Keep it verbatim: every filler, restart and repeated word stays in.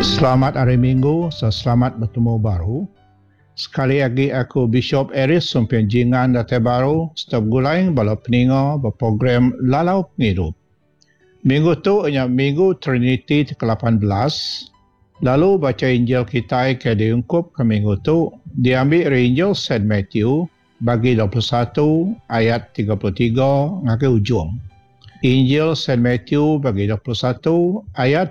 Selamat hari Minggu, so selamat bertemu baru. Sekali lagi aku Bishop Eris sumpian jingan data baru, setiap gulai bala peninga berprogram Lalau Pengirup. Minggu tu hanya Minggu Trinity ke lapan belas. Lalu baca Injil kita ke diungkup ke minggu tu, diambil dari Injil Saint Matthew bagi dua puluh satu ayat tiga puluh tiga ngakai ujung. Injil Saint Matthew bagi dua puluh satu ayat